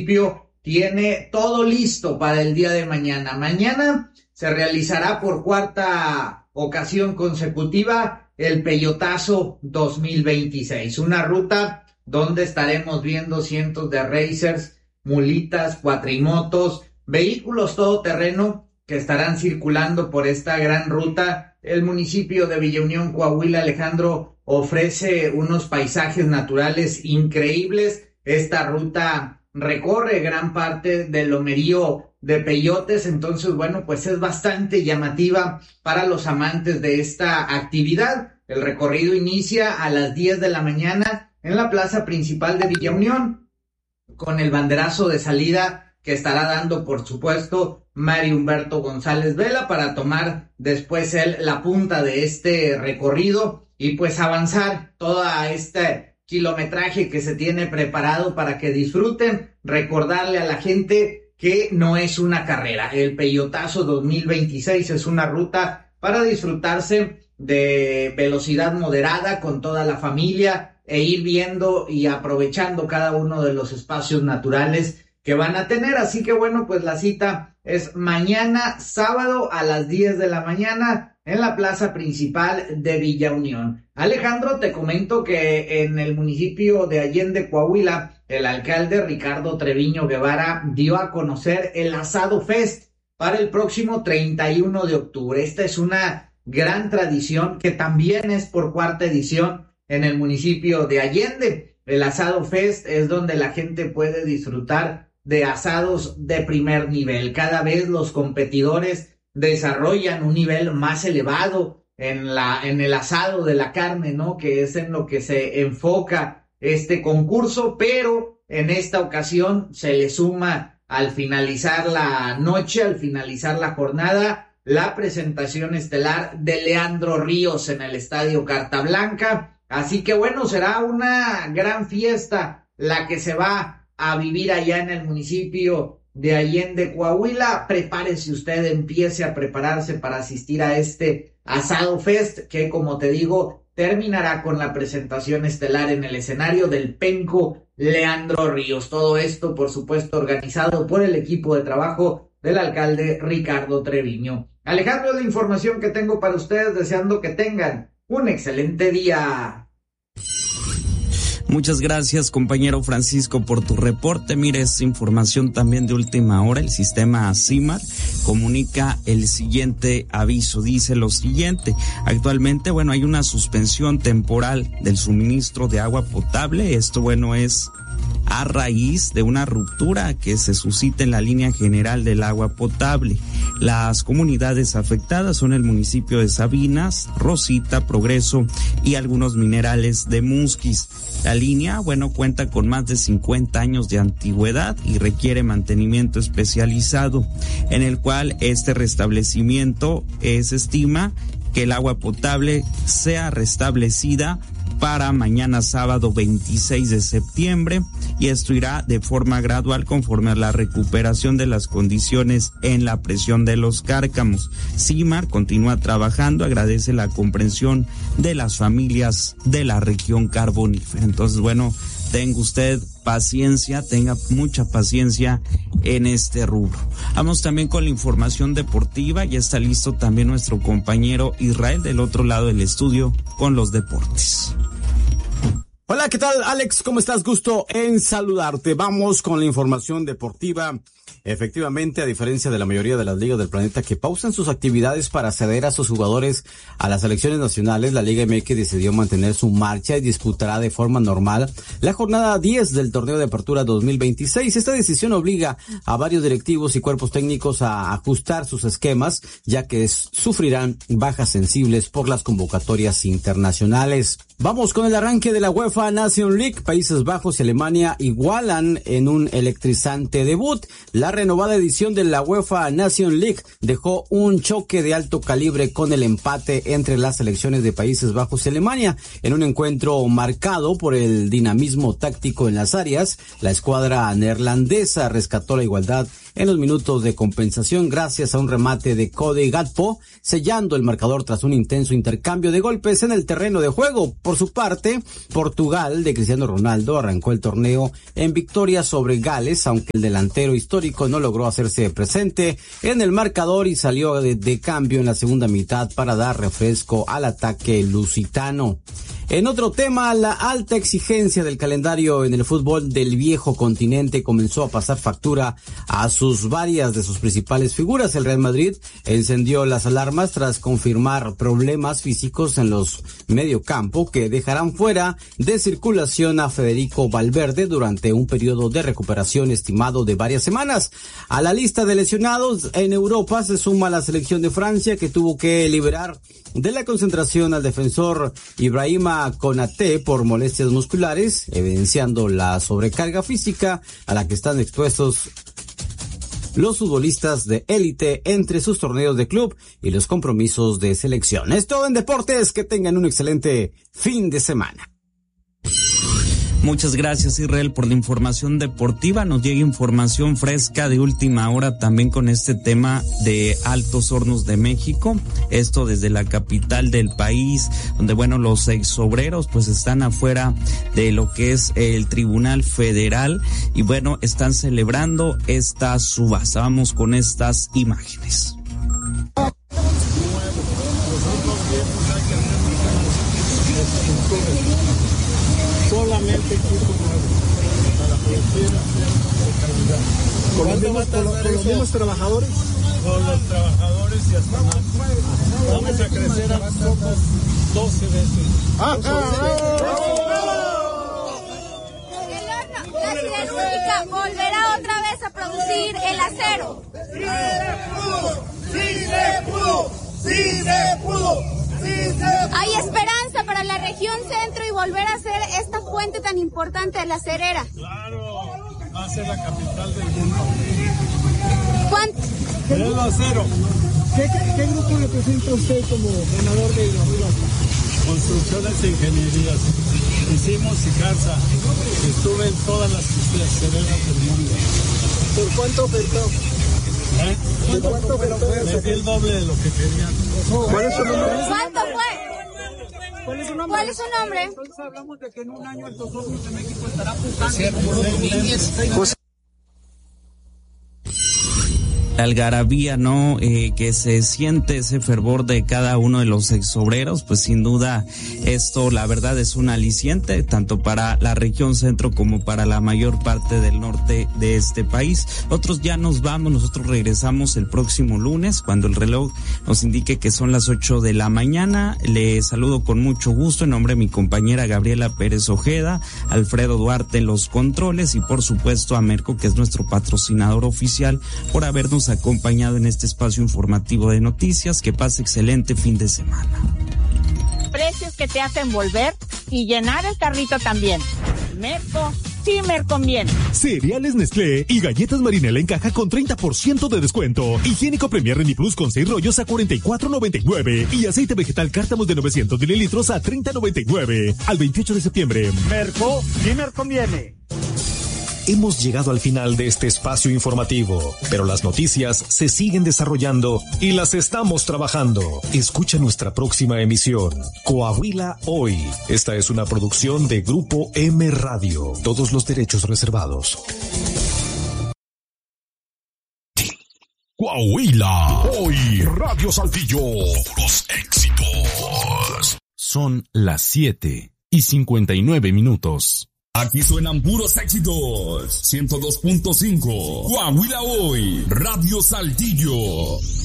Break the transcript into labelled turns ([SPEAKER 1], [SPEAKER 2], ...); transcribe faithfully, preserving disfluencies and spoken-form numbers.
[SPEAKER 1] municipio tiene todo listo para el día de mañana. Mañana se realizará por cuarta ocasión consecutiva el Peyotazo dos mil veintiséis, una ruta donde estaremos viendo cientos de racers, mulitas, cuatrimotos, vehículos todoterreno que estarán circulando por esta gran ruta. El municipio de Villa Unión, Coahuila, Alejandro, ofrece unos paisajes naturales increíbles. Esta ruta recorre gran parte del lomerío de peyotes, entonces bueno, pues es bastante llamativa para los amantes de esta actividad. El recorrido inicia a las diez de la mañana en la plaza principal de Villa Unión, con el banderazo de salida que estará dando, por supuesto, Mario Humberto González Vela, para tomar después él la punta de este recorrido y pues avanzar toda este kilometraje que se tiene preparado para que disfruten. Recordarle a la gente que no es una carrera. El Peyotazo dos mil veintiséis es una ruta para disfrutarse de velocidad moderada con toda la familia e ir viendo y aprovechando cada uno de los espacios naturales que van a tener. Así que bueno, pues la cita es mañana sábado a las diez de la mañana en la plaza principal de Villa Unión. Alejandro, te comento que en el municipio de Allende, Coahuila, el alcalde Ricardo Treviño Guevara dio a conocer el Asado Fest para el próximo treinta y uno de octubre. Esta es una gran tradición que también es por cuarta edición en el municipio de Allende. El Asado Fest es donde la gente puede disfrutar de asados de primer nivel. Cada vez los competidores desarrollan un nivel más elevado en la en el asado de la carne, ¿no? Que es en lo que se enfoca este concurso, pero en esta ocasión se le suma al finalizar la noche, al finalizar la jornada, la presentación estelar de Leandro Ríos en el Estadio Carta Blanca. Así que bueno, será una gran fiesta la que se va a vivir allá en el municipio de Allende, Coahuila. Prepárese usted, empiece a prepararse para asistir a este Asado Fest, que como te digo, terminará con la presentación estelar en el escenario del penco Leandro Ríos. Todo esto, por supuesto, organizado por el equipo de trabajo del alcalde Ricardo Treviño. Alejandro, es la información que tengo para ustedes, deseando que tengan un excelente día.
[SPEAKER 2] Muchas gracias, compañero Francisco, por tu reporte. Mire, esta información también de última hora. El sistema CIMAR comunica el siguiente aviso. Dice lo siguiente: actualmente, bueno, hay una suspensión temporal del suministro de agua potable. Esto, bueno, es a raíz de una ruptura que se suscita en la línea general del agua potable. Las comunidades afectadas son el municipio de Sabinas, Rosita, Progreso y algunos minerales de Musquis. La línea, bueno, cuenta con más de cincuenta años de antigüedad y requiere mantenimiento especializado, en el cual este restablecimiento eh, se estima que el agua potable sea restablecida para mañana sábado veintiséis de septiembre, y esto irá de forma gradual conforme a la recuperación de las condiciones en la presión de los cárcamos. CIMAR continúa trabajando, agradece la comprensión de las familias de la región carbonífera. Entonces, bueno, tenga usted paciencia, tenga mucha paciencia en este rubro. Vamos también con la información deportiva. Ya está listo también nuestro compañero Israel del otro lado del estudio con los deportes.
[SPEAKER 3] Hola, ¿qué tal, Alex? ¿Cómo estás? Gusto en saludarte. Vamos con la información deportiva. Efectivamente, a diferencia de la mayoría de las ligas del planeta que pausan sus actividades para ceder a sus jugadores a las selecciones nacionales, la Liga M X decidió mantener su marcha y disputará de forma normal la jornada diez del torneo de apertura dos mil veintiséis. Esta decisión obliga a varios directivos y cuerpos técnicos a ajustar sus esquemas, ya que sufrirán bajas sensibles por las convocatorias internacionales. Vamos con el arranque de la UEFA Nation League. Países Bajos y Alemania igualan en un electrizante debut. La renovada edición de la UEFA Nation League dejó un choque de alto calibre con el empate entre las selecciones de Países Bajos y Alemania. En un encuentro marcado por el dinamismo táctico en las áreas, la escuadra neerlandesa rescató la igualdad en los minutos de compensación gracias a un remate de Cody Gakpo, sellando el marcador tras un intenso intercambio de golpes en el terreno de juego. Por su parte, Portugal de Cristiano Ronaldo arrancó el torneo en victoria sobre Gales, aunque el delantero histórico no logró hacerse presente en el marcador y salió de, de cambio en la segunda mitad para dar refresco al ataque lusitano. En otro tema, la alta exigencia del calendario en el fútbol del viejo continente comenzó a pasar factura a sus varias de sus principales figuras. El Real Madrid encendió las alarmas tras confirmar problemas físicos en los mediocampo que dejarán fuera de circulación a Federico Valverde durante un periodo de recuperación estimado de varias semanas. A la lista de lesionados en Europa se suma la selección de Francia, que tuvo que liberar de la concentración al defensor Ibrahima Konaté por molestias musculares, evidenciando la sobrecarga física a la que están expuestos los futbolistas de élite entre sus torneos de club y los compromisos de selección. Es todo en deportes, que tengan un excelente fin de semana.
[SPEAKER 2] Muchas gracias, Israel, por la información deportiva. Nos llega información fresca de última hora también con este tema de Altos Hornos de México. Esto desde la capital del país, donde, bueno, los exobreros pues están afuera de lo que es el Tribunal Federal y, bueno, están celebrando esta subasta. Vamos con estas imágenes.
[SPEAKER 4] Solamente equipo para producir de calidad. ¿Con los mismos, con los, con los mismos trabajadores? Con los trabajadores y hasta más. Vamos a crecer a nosotros doce veces. ¡Ah,
[SPEAKER 5] El horno, la siderúrgica volverá otra vez a producir el acero. ¡Sí se pudo! ¡Sí se pudo! ¡Sí se pudo! Hay esperanza para la región centro y volver a ser esta fuente tan importante de la acerera.
[SPEAKER 4] Claro, va a ser la capital del mundo.
[SPEAKER 5] ¿Cuánto?
[SPEAKER 4] El acero. ¿Qué, qué, ¿Qué grupo representa usted como ganador de la subasta? Construcciones e ingenierías. Hicimos Icarza. Estuve en todas las acereras del mundo. ¿Por cuánto ofertó? ¿Eh? ¿De cuánto ofertó? Le di el doble de lo que querían. ¿Cuál es su nombre?
[SPEAKER 5] ¿Cuánto fue?
[SPEAKER 4] ¿Cuál es su nombre?
[SPEAKER 5] ¿Cuál es su nombre?
[SPEAKER 4] Entonces hablamos de que en un año Altos Hornos de México estará apuntando.
[SPEAKER 2] Algarabía, ¿no? Eh, que se siente ese fervor de cada uno de los exobreros, pues sin duda esto, la verdad, es un aliciente tanto para la región centro como para la mayor parte del norte de este país. Nosotros ya nos vamos, nosotros regresamos el próximo lunes cuando el reloj nos indique que son las ocho de la mañana. Le saludo con mucho gusto en nombre de mi compañera Gabriela Pérez Ojeda, Alfredo Duarte en los controles y por supuesto a Merco, que es nuestro patrocinador oficial, por habernos acompañado en este espacio informativo de noticias. Que pase excelente fin de semana.
[SPEAKER 6] Precios que te hacen volver y llenar el carrito también. Merco, sí me conviene.
[SPEAKER 7] Cereales Nestlé y galletas Marinela en caja con treinta por ciento de descuento. Higiénico Premier Reni Plus con seis rollos a cuarenta y cuatro noventa y nueve. Y aceite vegetal Cártamos de novecientos mililitros a treinta noventa y nueve. Al veintiocho de septiembre.
[SPEAKER 4] Merco, sí me conviene.
[SPEAKER 7] Hemos llegado al final de este espacio informativo, pero las noticias se siguen desarrollando y las estamos trabajando. Escucha nuestra próxima emisión, Coahuila Hoy. Esta es una producción de Grupo M Radio. Todos los derechos reservados.
[SPEAKER 8] Coahuila Hoy. Radio Saltillo. Los éxitos.
[SPEAKER 9] Son las siete y cincuenta y nueve minutos.
[SPEAKER 8] Aquí suenan puros éxitos. ciento dos punto cinco. Coahuila Hoy. Radio Saltillo.